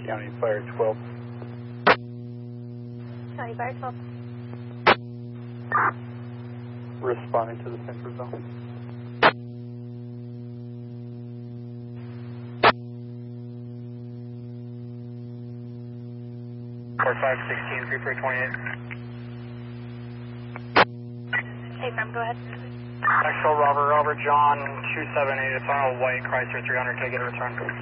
County Fire 12. County Fire 12. Responding to the central zone. Port 516, 3428. Hey, Farm, go ahead. Maxwell Robert John 278, it's on a white Chrysler 300, can I get a return?